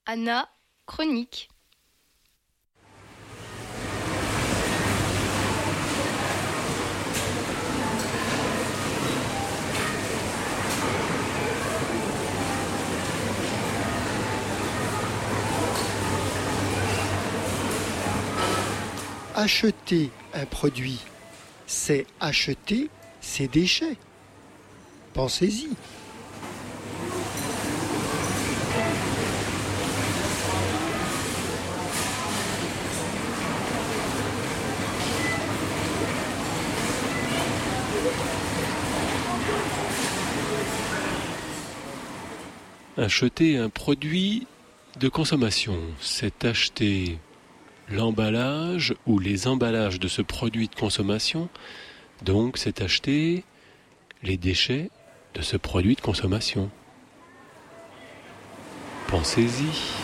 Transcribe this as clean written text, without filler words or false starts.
Anna, chronique. Acheter un produit, c'est acheter ses déchets. Pensez-y. Acheter un produit de consommation, c'est acheter l'emballage ou les emballages de ce produit de consommation, donc c'est acheter les déchets de ce produit de consommation. Pensez-y.